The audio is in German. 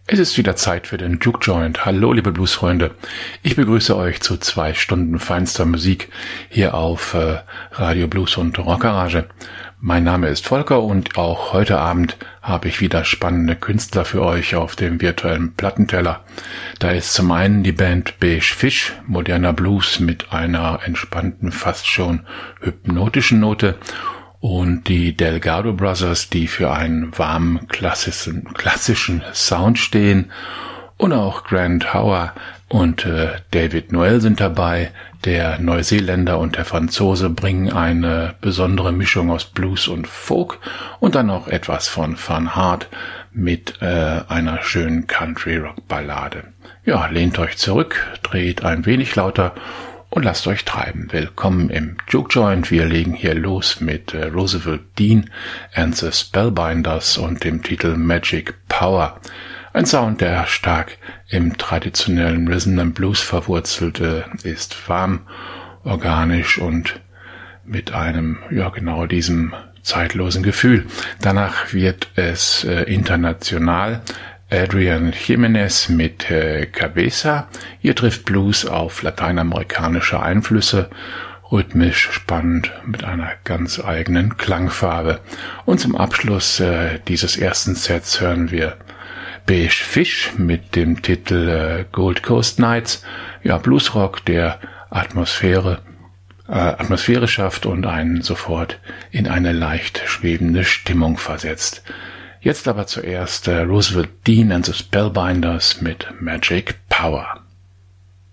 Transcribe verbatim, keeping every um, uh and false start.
Es ist wieder Zeit für den Juke Joint. Hallo, liebe Bluesfreunde. Ich begrüße euch zu zwei Stunden feinster Musik hier auf äh, Radio Blues und Rockgarage. Mein Name ist Volker und auch heute Abend habe ich wieder spannende Künstler für euch auf dem virtuellen Plattenteller. Da ist zum einen die Band Beige Fish, moderner Blues mit einer entspannten, fast schon hypnotischen Note, und die Delgado Brothers, die für einen warmen, klassischen, klassischen Sound stehen. Und auch Grant Howe und äh, David Noel sind dabei. Der Neuseeländer und der Franzose bringen eine besondere Mischung aus Blues und Folk und dann auch etwas von Van Hart mit äh, einer schönen Country-Rock-Ballade. Ja, lehnt euch zurück, dreht ein wenig lauter und lasst euch treiben. Willkommen im Juke Joint. Wir legen hier los mit äh, Roosevelt Dean and the Spellbinders und dem Titel Magic Power. Ein Sound, der stark im traditionellen Rhythm and Blues verwurzelt äh, ist, warm, organisch und mit einem, ja genau diesem zeitlosen Gefühl. Danach wird es äh, international. Adrian Jimenez mit äh, Cabeza. Hier trifft Blues auf lateinamerikanische Einflüsse, rhythmisch spannend mit einer ganz eigenen Klangfarbe. Und zum Abschluss äh, dieses ersten Sets hören wir Beige Fish mit dem Titel äh, Gold Coast Nights. Ja, Bluesrock, der Atmosphäre, äh, Atmosphäre schafft und einen sofort in eine leicht schwebende Stimmung versetzt. Jetzt aber zuerst äh, Roosevelt Dean and the Spellbinders mit Magic Power.